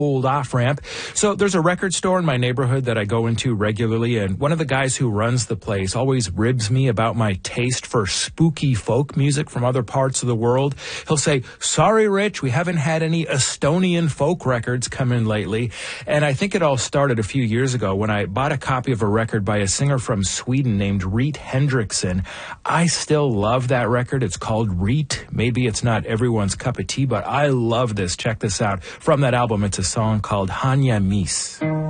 old off-ramp. So there's a record store in my neighborhood that I go into regularly, and one of the guys who runs the place always ribs me about my taste for spooky folk music from other parts of the world. He'll say, "Sorry, Rich, we haven't had any Estonian folk records come in lately." And I think it all started a few years ago when I bought a copy of a record by a singer from Sweden named Reet Hendrickson. I still love that record. It's called Reet. Maybe it's not everyone's cup of tea, but I love this. Check this out. From that album, it's a song called Hanya Mis.